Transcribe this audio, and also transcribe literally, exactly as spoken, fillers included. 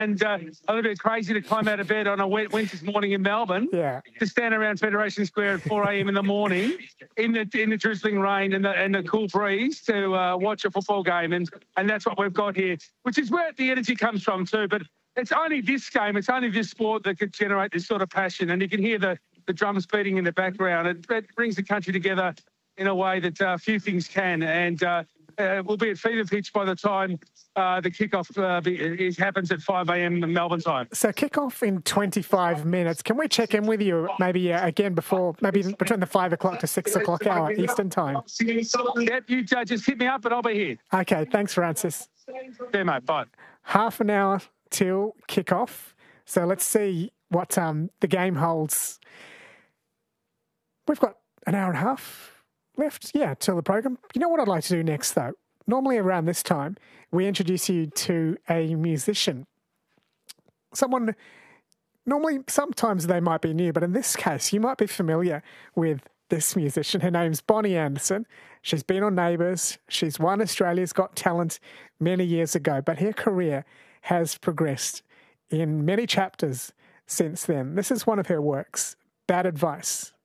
and uh, a little bit crazy to climb out of bed on a wet winter's morning in Melbourne. Yeah. To stand around Federation Square at four a.m. in the morning in the in the drizzling rain and the and the cool breeze to uh, watch a football game, and and that's what we've got here, which is where the energy comes from too. But it's only this game, it's only this sport that could generate this sort of passion, and you can hear the the drums beating in the background. It, it brings the country together in a way that uh, few things can, and uh, uh, we'll be at fever pitch by the time uh, the kickoff uh, be, it happens at five a.m. Melbourne time. So kickoff in twenty-five minutes. Can we check in with you maybe uh, again before, maybe between the five o'clock to six o'clock hour Eastern time? Yep, you uh, just hit me up and I'll be here. Okay, thanks, Francis. Yeah, mate, bye. Half an hour till kickoff. So let's see what um, the game holds. We've got an hour and a half left, yeah, till the program. You know what I'd like to do next, though? Normally around this time, we introduce you to a musician. Someone, normally, sometimes they might be new, but in this case, you might be familiar with this musician. Her name's Bonnie Anderson. She's been on Neighbours. She's won Australia's Got Talent many years ago, but her career has progressed in many chapters since then. This is one of her works, Bad Advice.